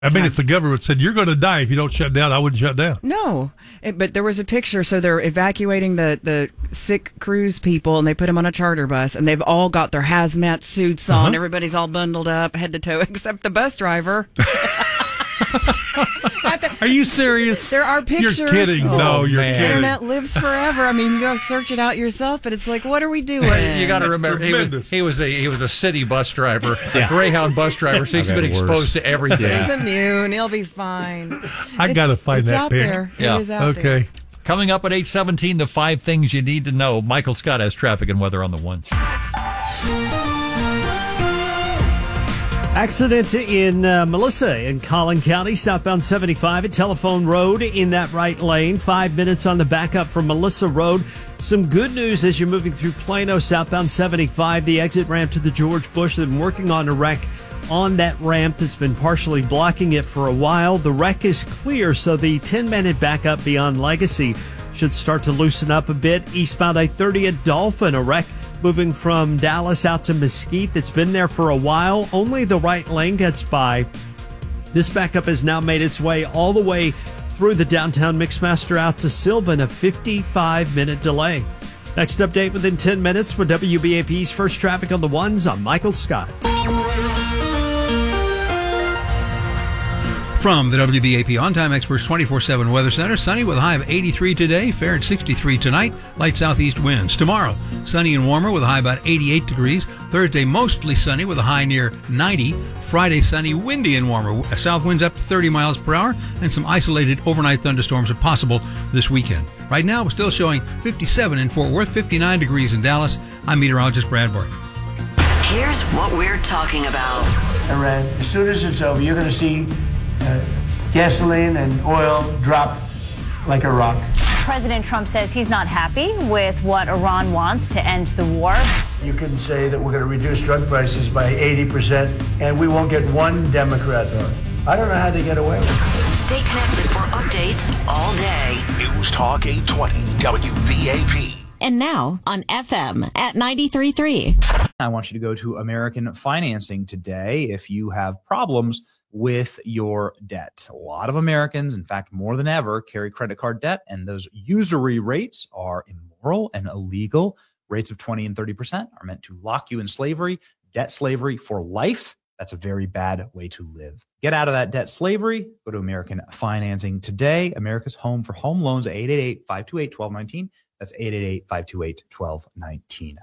I mean, if the government said, you're going to die if you don't shut down, I wouldn't shut down. No, but there was a picture. So they're evacuating the sick cruise people, and they put them on a charter bus, and they've all got their hazmat suits on. Everybody's all bundled up, head to toe, except the bus driver. Are you serious? There are pictures. You're kidding. No, you're kidding. The internet lives forever. I mean, you go search it out yourself, but it's like, what are we doing? You got to remember, he was a city bus driver, a Greyhound bus driver, so he's been exposed to everything. He's immune. He'll be fine. I got to find that pic. It is out there. Okay. Coming up at 8:17, the 5 things you need to know. Michael Scott has traffic and weather on the ones. Accident in Melissa in Collin County, southbound 75 at Telephone Road in that right lane. 5 minutes on the backup from Melissa Road. Some good news as you're moving through Plano, southbound 75, the exit ramp to the George Bush. They've been working on a wreck on that ramp that's been partially blocking it for a while. The wreck is clear, so the 10-minute backup beyond Legacy should start to loosen up a bit. Eastbound I-30 at Dolphin, a wreck moving from Dallas out to Mesquite that's been there for a while. Only the right lane gets by. This backup has now made its way all the way through the downtown Mixmaster out to Sylvan, a 55-minute delay. Next update within 10 minutes with WBAP's First Traffic on the Ones. I'm Michael Scott. From the WBAP On-Time Experts 24/7 Weather Center, sunny with a high of 83 today, fair at 63 tonight, light southeast winds. Tomorrow, sunny and warmer with a high about 88 degrees. Thursday, mostly sunny with a high near 90. Friday, sunny, windy and warmer. South winds up to 30 miles per hour, and some isolated overnight thunderstorms are possible this weekend. Right now, we're still showing 57 in Fort Worth, 59 degrees in Dallas. I'm meteorologist Brad Barton. Here's what we're talking about. Iran, as soon as it's over, you're going to see gasoline and oil drop like a rock. President Trump says he's not happy with what Iran wants to end the war. You can say that we're going to reduce drug prices by 80%, and we won't get one Democrat on. I don't know how they get away with it. Stay connected for updates all day. News Talk 820 WBAP. And now on FM at 93.3. I want you to go to American Financing today if you have problems with your debt. A lot of Americans, in fact, more than ever, carry credit card debt, and those usury rates are immoral and illegal. Rates of 20 and 30% are meant to lock you in slavery, debt slavery for life. That's a very bad way to live. Get out of that debt slavery. Go to American Financing today. America's home for home loans, 888-528-1219. That's 888-528-1219.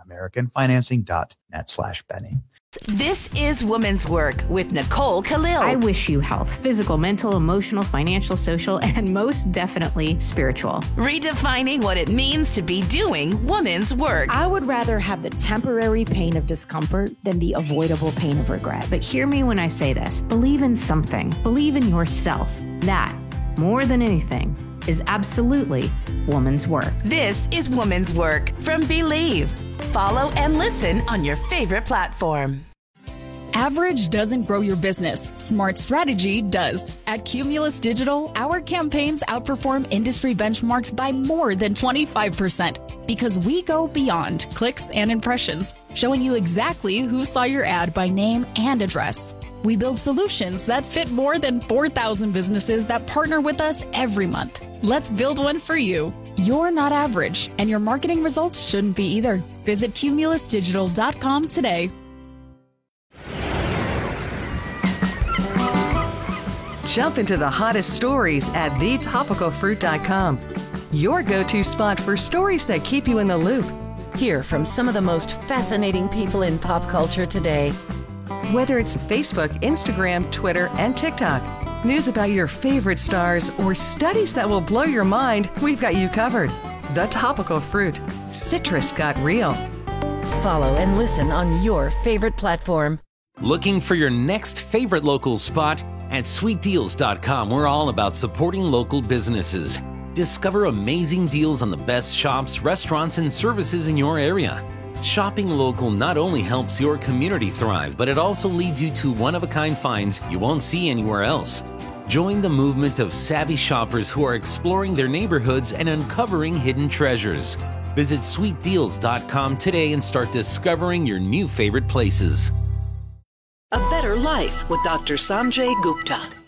AmericanFinancing.net/Benny. This is Woman's Work with Nicole Khalil. I wish you health, physical, mental, emotional, financial, social, and most definitely spiritual. Redefining what it means to be doing woman's work. I would rather have the temporary pain of discomfort than the avoidable pain of regret. But hear me when I say this. Believe in something. Believe in yourself. That, more than anything, is absolutely woman's work. This is Woman's Work from Believe. Follow and listen on your favorite platform. Average doesn't grow your business. Smart strategy does. At Cumulus Digital, our campaigns outperform industry benchmarks by more than 25% because we go beyond clicks and impressions, showing you exactly who saw your ad by name and address. We build solutions that fit more than 4,000 businesses that partner with us every month. Let's build one for you. You're not average, and your marketing results shouldn't be either. Visit cumulusdigital.com today. Jump into the hottest stories at thetopicalfruit.com. Your go-to spot for stories that keep you in the loop. Hear from some of the most fascinating people in pop culture today. Whether it's Facebook, Instagram, Twitter, and TikTok, news about your favorite stars, or studies that will blow your mind, we've got you covered. The Topical Fruit. Citrus got real. Follow and listen on your favorite platform. Looking for your next favorite local spot? At sweetdeals.com, we're all about supporting local businesses. Discover amazing deals on the best shops, restaurants, and services in your area. Shopping local not only helps your community thrive, but it also leads you to one-of-a-kind finds you won't see anywhere else. Join the movement of savvy shoppers who are exploring their neighborhoods and uncovering hidden treasures. Visit sweetdeals.com today and start discovering your new favorite places. A Better Life with Dr. Sanjay Gupta.